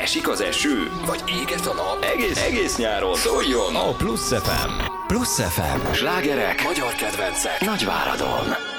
Esik az eső, vagy éget a nap, egész nyáron szóljon a Plusz FM. Plusz FM. Slágerek, magyar kedvencek, Nagyváradon.